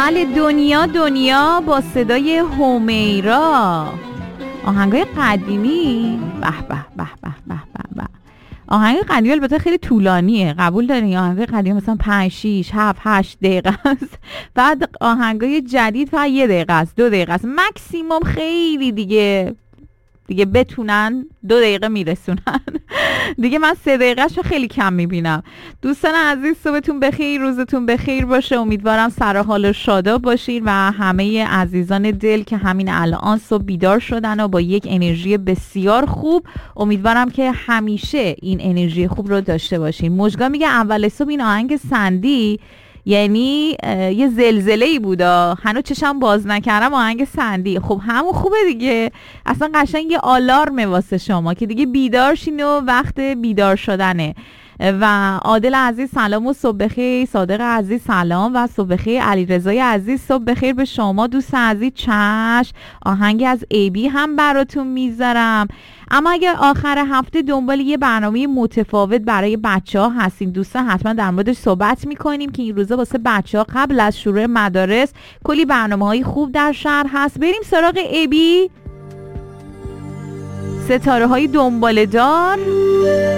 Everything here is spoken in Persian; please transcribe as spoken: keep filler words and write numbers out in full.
بله دنیا دنیا با صدای همیرا. آهنگای قدیمی به به به به به به به. آهنگ قدیمی البته خیلی طولانیه، قبول دارین؟ آهنگ قدیمی مثلا پنج شش هفت هشت دقیقه است. بعد آهنگای جدید فقط یه دقیقه است، دو دقیقه است مکسیمم، خیلی دیگه دیگه بتونن دو دقیقه میرسونن. دیگه من سه دقیقه شو خیلی کم میبینم. دوستان عزیز صبحتون بخیر، روزتون بخیر باشه. امیدوارم سر حال و شاداب باشین و همه عزیزان دل که همین الان صبح بیدار شدن و با یک انرژی بسیار خوب. امیدوارم که همیشه این انرژی خوب رو داشته باشین. مژگان میگه اول صبح این آهنگ سندی یعنی یه زلزله‌ای بودا، هنوز چشم باز نکردم آهنگ سندی. خب همون خوبه دیگه، اصلا قشنگ یه آلارمه واسه شما که دیگه بیدار شین و وقت بیدار شدنه. و عادل عزیز سلام و صبح بخیر، صادق عزیز سلام و صبح بخیر، علیرضای عزیز صبح بخیر به شما دوست عزیز. چش آهنگی از ای بی هم براتون میذارم. اما اگر آخر هفته دنبال یه برنامه متفاوت برای بچه ها هستین دوستان، حتما در موردش صحبت میکنیم که این روزا واسه بچه ها قبل از شروع مدارس کلی برنامه های خوب در شهر هست. بریم سراغ ای بی، ستاره های دنباله دار.